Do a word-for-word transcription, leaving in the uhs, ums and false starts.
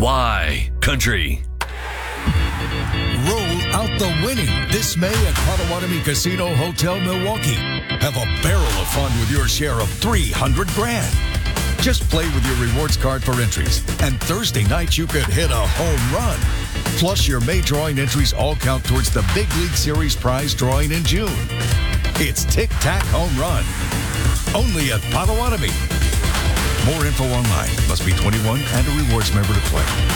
Why Country? Roll out the winning this May at Potawatomi Casino Hotel Milwaukee. Have a barrel of fun with your share of three hundred grand. Just play with your rewards card for entries, and Thursday night you could hit a home run. Plus, your May drawing entries all count towards the Big League Series prize drawing in June. It's Tic Tac Home Run. Only at Potawatomi. More info online. Must be twenty-one and a rewards member to play.